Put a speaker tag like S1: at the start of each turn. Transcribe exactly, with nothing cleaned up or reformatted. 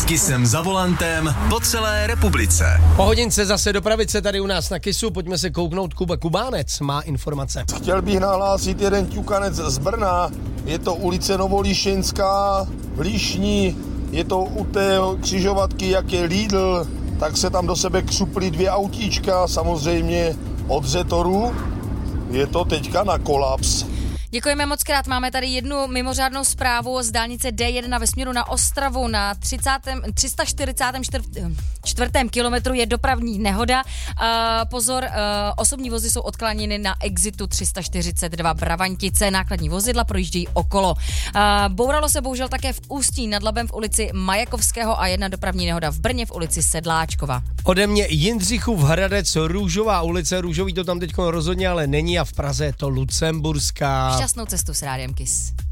S1: S Kissem za volantem po celé republice.
S2: Po hodince zase dopravit se tady u nás na Kissu, pojďme se kouknout. Kuba Kubánec má informace.
S3: Chtěl bych nahlásit jeden ťukanec z Brna, je to ulice Novolíšenská v Líšni, je to u té křižovatky, jak je Lidl, tak se tam do sebe křuply dvě autíčka, samozřejmě od Zetoru, je to teďka na kolaps.
S4: Děkujeme moc krát. Máme tady jednu mimořádnou zprávu z dálnice D jedna ve směru na Ostravu. Na třicátém tři sta čtyřicátém čtvrtém kilometru je dopravní nehoda. Uh, pozor, uh, osobní vozy jsou odkláněny na exitu tři sta čtyřicet dva Bravantice. Nákladní vozidla projíždějí okolo. Uh, bouralo se bohužel také v Ústí nad Labem v ulici Majakovského a jedna dopravní nehoda v Brně v ulici Sedláčkova.
S2: Ode mě Jindřichův Hradec, Růžová ulice. Růžový to tam teď rozhodně ale není a v Praze je to Lucemburská.
S4: Šťastnou cestu s Rádiem Kiss.